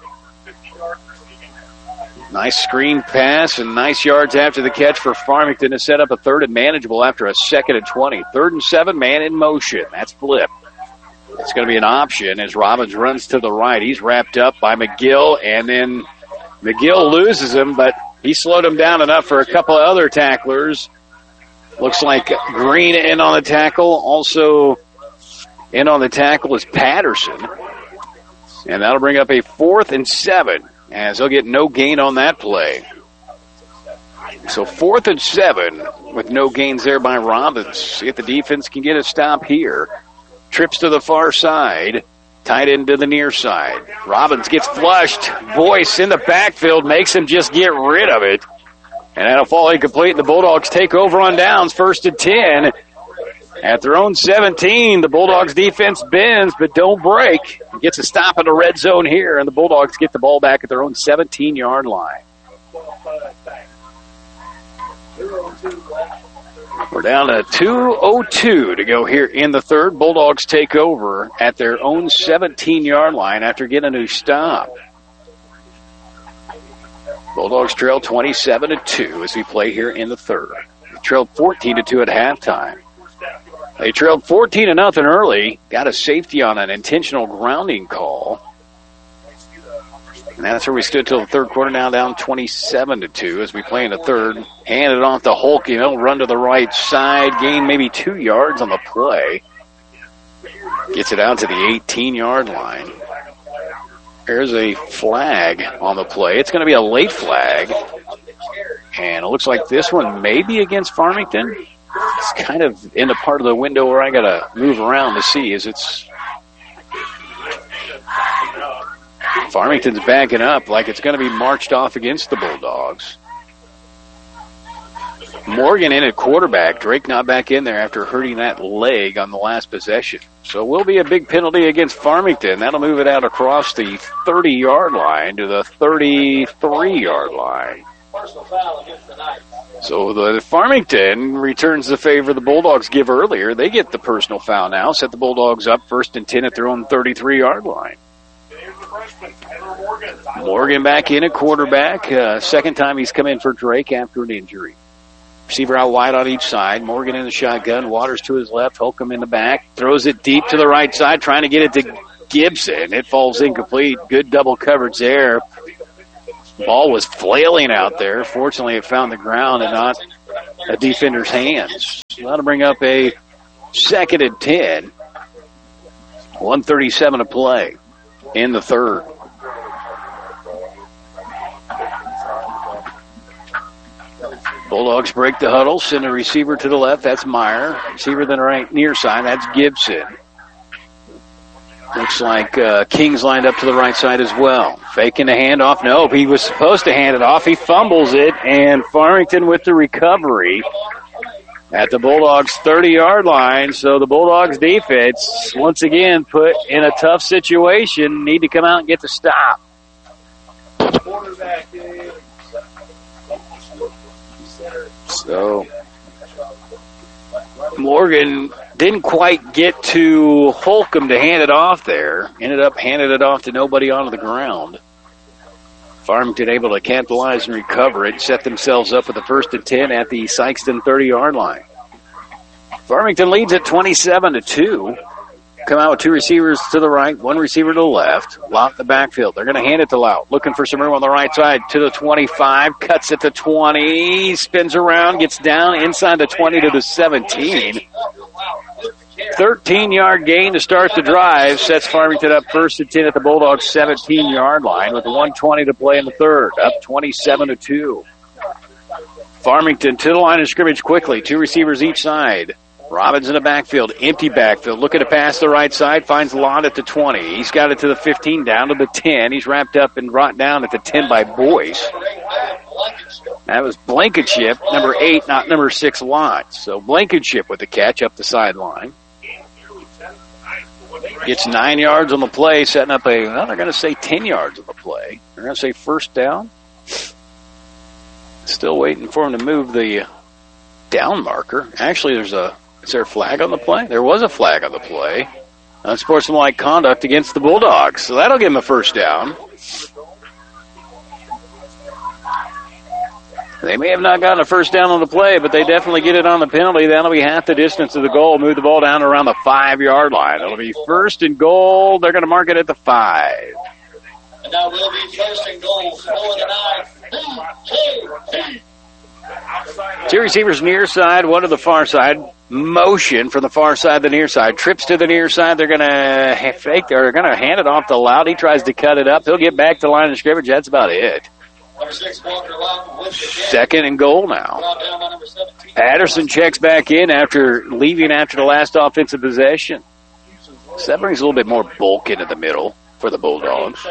Nice screen pass and nice yards after the catch for Farmington to set up a third and manageable after a second and twenty. Third and seven, man in motion. That's flip. It's going to be an option as Robbins runs to the right. He's wrapped up by McGill, and then McGill loses him, but he slowed him down enough for a couple of other tacklers. Looks like Green in on the tackle. Also in on the tackle is Patterson. And that'll bring up a fourth and seven. As they'll get no gain on that play. So fourth and seven with no gains there by Robbins. See if the defense can get a stop here. Trips to the far side. Tight end to the near side. Robbins gets flushed. Boyce in the backfield makes him just get rid of it. And that'll fall incomplete. The Bulldogs take over on downs. First and ten. At their own seventeen, the Bulldogs defense bends but don't break. Gets a stop in the red zone here, and the Bulldogs get the ball back at their own seventeen-yard line. We're down to two oh two to go here in the third. Bulldogs take over at their own seventeen-yard line after getting a new stop. Bulldogs trail twenty-seven to two as we play here in the third. They trailed fourteen to two at halftime. They trailed fourteen to nothing early, got a safety on an intentional grounding call. And that's where we stood till the third quarter, now down twenty-seven to two as we play in the third. Handed it off to Holke. He'll run to the right side, gain maybe two yards on the play. Gets it out to the eighteen-yard line. There's a flag on the play. It's going to be a late flag. And it looks like this one may be against Farmington. It's kind of in the part of the window where I got to move around to see as it's Farmington's backing up like it's going to be marched off against the Bulldogs. Morgan in at quarterback. Drake not back in there after hurting that leg on the last possession. So it will be a big penalty against Farmington. That'll move it out across the thirty-yard line to the thirty-three-yard line. Personal foul against the Knights. So the Farmington returns the favor the Bulldogs give earlier. They get the personal foul now. Set the Bulldogs up first and ten at their own thirty-three-yard line. Morgan back in at quarterback. Uh, second time he's come in for Drake after an injury. Receiver out wide on each side. Morgan in the shotgun. Waters to his left. Holcomb in the back. Throws it deep to the right side, trying to get it to Gibson. It falls incomplete. Good double coverage there Ball was flailing out there. Fortunately, it found the ground and not a defender's hands. So that'll bring up a second and ten. one thirty-seven to play in the third. Bulldogs break the huddle, send a receiver to the left. That's Meyer. Receiver to the right near side. That's Gibson. Looks like uh, King's lined up to the right side as well. Faking the handoff. No, he was supposed to hand it off. He fumbles it, and Farmington with the recovery at the Bulldogs' thirty-yard line. So the Bulldogs defense, once again, put in a tough situation, need to come out and get the stop. So Morgan didn't quite get to Holcomb to hand it off there. Ended up handing it off to nobody onto the ground. Farmington able to capitalize and recover it, set themselves up with the first and ten at the Sykeston thirty-yard line. Farmington leads at twenty-seven to two. Come out with two receivers to the right, one receiver to the left. Lout the backfield. They're going to hand it to Lout. Looking for some room on the right side to the twenty-five. Cuts at the twenty. Spins around. Gets down inside the twenty to the seventeen. thirteen-yard gain to start the drive. Sets Farmington up first and ten at the Bulldogs' seventeen-yard line with one twenty to play in the third. Up twenty-seven to two. Farmington to the line of scrimmage quickly. Two receivers each side. Robbins in the backfield, empty backfield, looking to pass the right side, finds Lott at the twenty. He's got it to the fifteen, down to the ten. He's wrapped up and brought down at the ten by Boyce. That was Blankenship, number eight, not number six, Lott. So Blankenship with the catch up the sideline. Gets nine yards on the play, setting up a, well, they're going to say ten yards on the play. They're going to say first down. Still waiting for him to move the down marker. Actually, there's a, is there a flag on the play? There was a flag on the play. Unsportsmanlike conduct against the Bulldogs. So that'll give him a first down. They may have not gotten a first down on the play, but they definitely get it on the penalty. That'll be half the distance of the goal. Move the ball down to around the five-yard line. It'll be first and goal. They're going to mark it at the five. And now will be first and goal for the nine. Two receivers near side, one to the far side. Motion from the far side to the near side. Trips to the near side. They're going to fake. They're going to hand it off to Loud. He tries to cut it up. He'll get back to the line of scrimmage. That's about it. Second and goal now. Patterson checks back in after leaving after the last offensive possession. So that brings a little bit more bulk into the middle for the Bulldogs.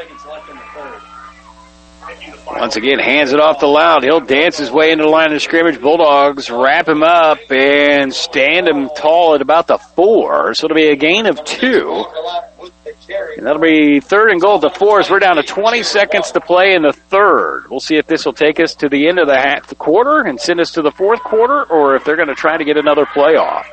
Once again, hands it off to Loud. He'll dance his way into the line of scrimmage. Bulldogs wrap him up and stand him tall at about the four. So it'll be a gain of two. And that'll be third and goal at the four as we're down to twenty seconds to play in the third. We'll see if this will take us to the end of the, half, the quarter and send us to the fourth quarter, or if they're going to try to get another play off.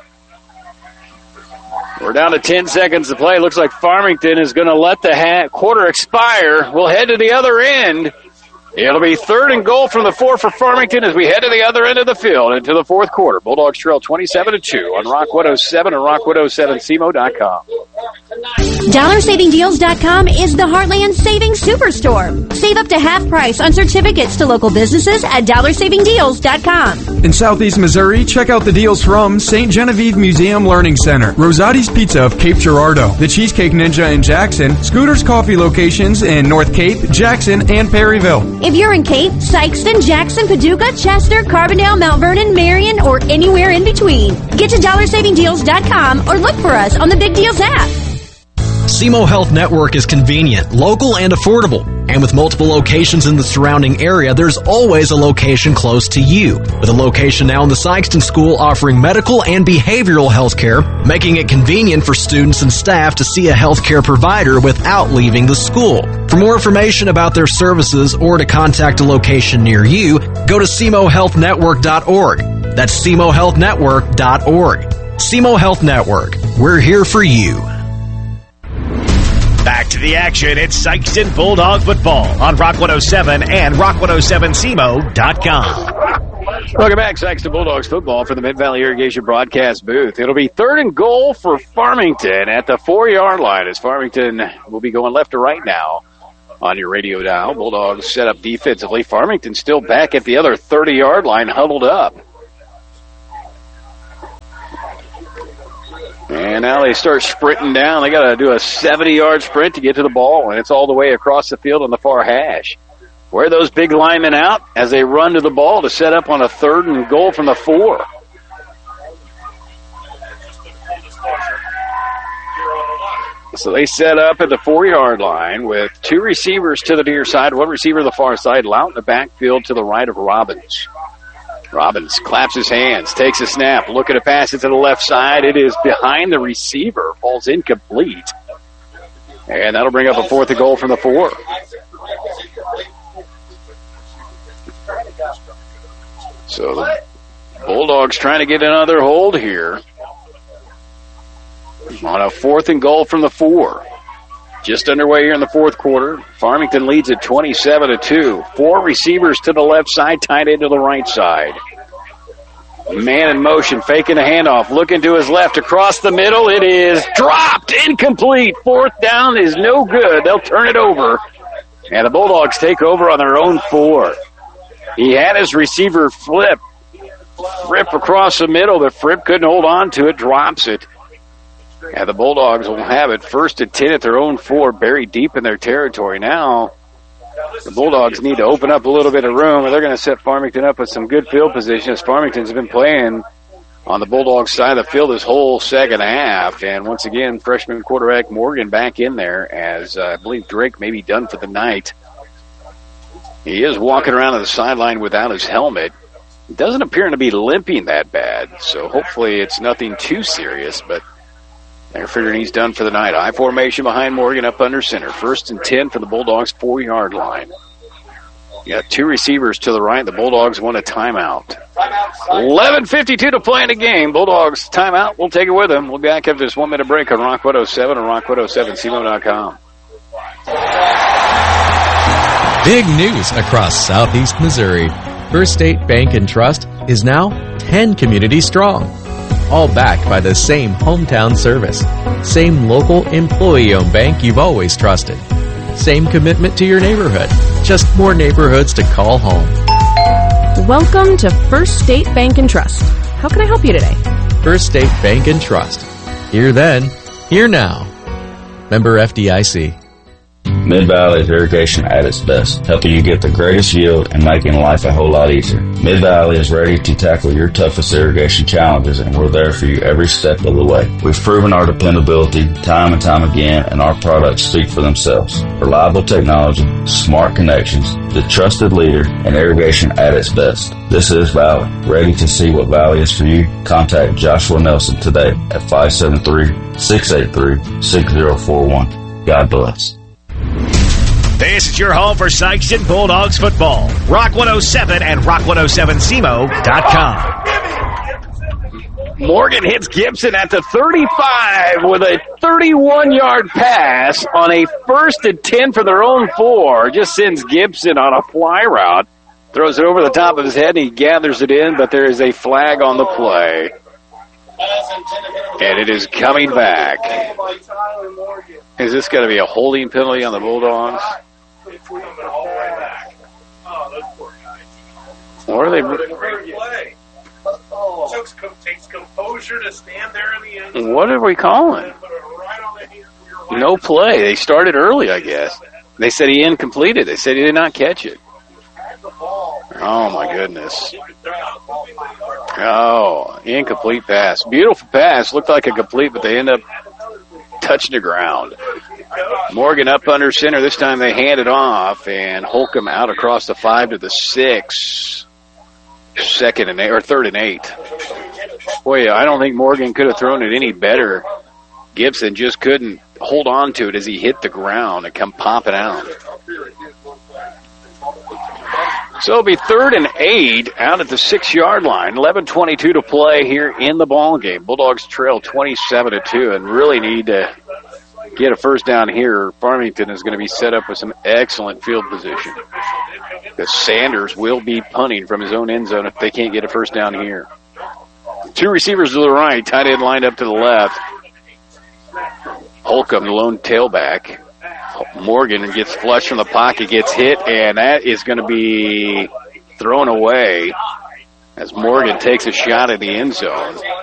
We're down to ten seconds to play. Looks like Farmington is going to let the ha- quarter expire. We'll head to the other end. It'll be third and goal from the four for Farmington as we head to the other end of the field into the fourth quarter. Bulldogs trail twenty-seven to two on Rock one oh seven and Rock one oh seven C M O dot com. Dollar Saving Deals dot com is the Heartland Savings Superstore. Save up to half price on certificates to local businesses at Dollar Saving Deals dot com. In Southeast Missouri, check out the deals from Saint Genevieve Museum Learning Center, Rosati's Pizza of Cape Girardeau, the Cheesecake Ninja in Jackson, Scooter's Coffee locations in North Cape, Jackson, and Perryville. If you're in Cape, Sykeston, Jackson, Paducah, Chester, Carbondale, Mount Vernon, Marion, or anywhere in between, get to Dollar Saving Deals dot com or look for us on the Big Deals app. S E M O Health Network is convenient, local, and affordable. And with multiple locations in the surrounding area, there's always a location close to you. With a location now in the Sykeston School offering medical and behavioral health care, making it convenient for students and staff to see a health care provider without leaving the school. For more information about their services or to contact a location near you, go to S E M O health network dot org. That's S E M O health network dot org. S E M O Health Network. We're here for you. Back to the action. It's Sykeston Bulldog football on Rock one oh seven and Rock one oh seven C M O dot com. Welcome back, Sykeston Bulldogs football for the Mid-Valley Irrigation broadcast booth. It'll be third and goal for Farmington at the four-yard line as Farmington will be going left to right now on your radio dial. Bulldogs set up defensively. Farmington still back at the other thirty-yard line, huddled up. And now they start sprinting down. They got to do a seventy-yard sprint to get to the ball, and it's all the way across the field on the far hash. Wear those big linemen out as they run to the ball to set up on a third and goal from the four. So they set up at the four-yard line with two receivers to the near side, one receiver to the far side, out in the backfield to the right of Robbins. Robbins claps his hands, takes a snap, looking to pass it to the left side. It is behind the receiver, falls incomplete. And that'll bring up a fourth and goal from the four. So the Bulldogs trying to get another hold here on a fourth and goal from the four. Just underway here in the fourth quarter. Farmington leads at twenty-seven to two. Four receivers to the left side, tight end to the right side. Man in motion, faking a handoff, looking to his left, across the middle. It is dropped, incomplete. Fourth down is no good. They'll turn it over. And the Bulldogs take over on their own four. He had his receiver flip, Fripp across the middle, but Fripp couldn't hold on to it, drops it. And the Bulldogs will have it first and ten at their own four, buried deep in their territory. Now, the Bulldogs need to open up a little bit of room, and they're going to set Farmington up with some good field position, as Farmington's been playing on the Bulldogs side of the field this whole second half. And once again, freshman quarterback Morgan back in there, as uh, I believe Drake may be done for the night. He is walking around on the sideline without his helmet. He doesn't appear to be limping that bad, so hopefully it's nothing too serious, but they're figuring he's done for the night. I formation behind Morgan up under center. First and ten for the Bulldogs' four-yard line. You got two receivers to the right. The Bulldogs want a timeout. eleven fifty-two to play in the game. Bulldogs timeout. We'll take it with them. We'll be back after this one-minute break on Rock one oh seven and Rock one oh seven C M O dot com. Big news across Southeast Missouri. First State Bank and Trust is now ten communities strong. All backed by the same hometown service. Same local employee-owned bank you've always trusted. Same commitment to your neighborhood. Just more neighborhoods to call home. Welcome to First State Bank and Trust. How can I help you today? First State Bank and Trust. Here then, here now. Member F D I C. Mid-Valley is irrigation at its best, helping you get the greatest yield and making life a whole lot easier. Mid-Valley is ready to tackle your toughest irrigation challenges, and we're there for you every step of the way. We've proven our dependability time and time again, and our products speak for themselves. Reliable technology, smart connections, the trusted leader, and irrigation at its best. This is Valley. Ready to see what Valley is for you? Contact Joshua Nelson today at five seven three, six eight three, six zero four one. God bless. This is your home for Sikeston Bulldogs football. Rock one oh seven and Rock one oh seven C M O dot com. Morgan hits Gibson at the thirty-five with a thirty-one-yard pass on a first and ten for their own four. Just sends Gibson on a fly route. Throws it over the top of his head, and he gathers it in, but there is a flag on the play. And it is coming back. Is this going to be a holding penalty on the Bulldogs? Or are they... Takes composure to stand there in the end. What are we calling? No play. They started early, I guess. They said he incompleted. They said he did not catch it. Oh, my goodness. Oh, incomplete pass. Beautiful pass. Looked like a complete, but they end up touching the ground. Morgan up under center. This time they hand it off, and Holcomb out across the five to the six. Second and eight, or third and eight. Boy, I don't think Morgan could have thrown it any better. Gibson just couldn't hold on to it as he hit the ground and come popping out. So it'll be third and eight out at the six-yard line. eleven twenty-two to play here in the ball game. Bulldogs trail twenty-seven to two and really need to get a first down here. Farmington is going to be set up with some excellent field position, because Sanders will be punting from his own end zone if they can't get a first down here. Two receivers to the right, tight end lined up to the left. Holcomb, the lone tailback. Morgan gets flushed from the pocket, gets hit, and that is going to be thrown away as Morgan takes a shot at the end zone.